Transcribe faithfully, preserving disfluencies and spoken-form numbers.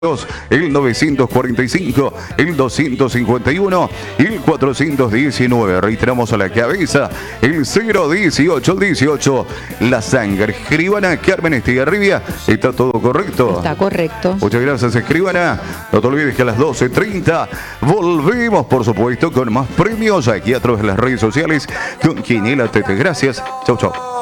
el novecientos cuarenta y cinco, el doscientos cincuenta y uno, el cuatrocientos diecinueve. Reiteramos a la cabeza, el cero dieciocho, el dieciocho. La sangre. Escribana Carmen Estigarribia, ¿está todo correcto? Está correcto. Muchas gracias, escribana. No te olvides que a las doce treinta volvemos, por supuesto, con más premios aquí a través de las redes sociales con Quiniela Tete. Gracias. Chau, chau.